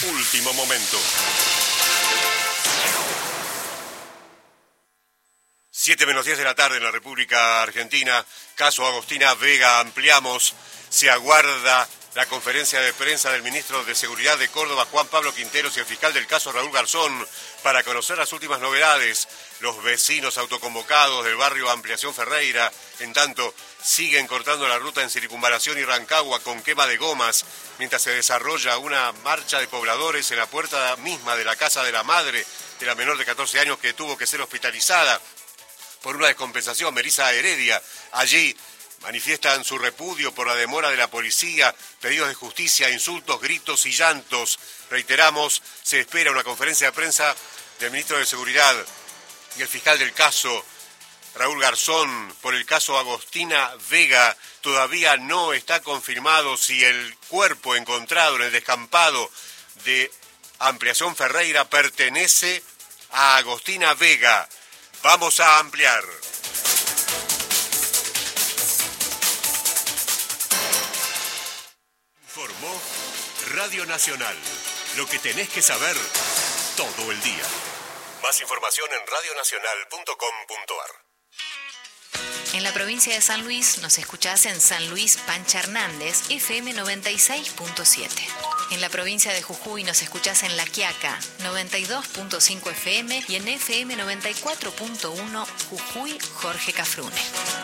último momento. 7:10 de la tarde en la República Argentina. Caso Agostina Vega, ampliamos. Se aguarda la conferencia de prensa del ministro de Seguridad de Córdoba, Juan Pablo Quinteros, y el fiscal del caso, Raúl Garzón, para conocer las últimas novedades. Los vecinos autoconvocados del barrio Ampliación Ferreira, en tanto, siguen cortando la ruta en Circunvalación y Rancagua con quema de gomas, mientras se desarrolla una marcha de pobladores en la puerta misma de la casa de la madre de la menor de 14 años que tuvo que ser hospitalizada por una descompensación, Melissa Heredia. Allí manifiestan su repudio por la demora de la policía, pedidos de justicia, insultos, gritos y llantos. Reiteramos, se espera una conferencia de prensa del ministro de Seguridad y el fiscal del caso, Raúl Garzón, por el caso Agostina Vega. Todavía no está confirmado si el cuerpo encontrado en el descampado de Ampliación Ferreira pertenece a Agostina Vega. Vamos a ampliar. Informó Radio Nacional. Lo que tenés que saber todo el día. Más información en radionacional.com.ar. En la provincia de San Luis nos escuchás en San Luis Pancha Hernández, FM 96.7. En la provincia de Jujuy nos escuchás en La Quiaca, 92.5 FM y en FM 94.1 Jujuy Jorge Cafrune.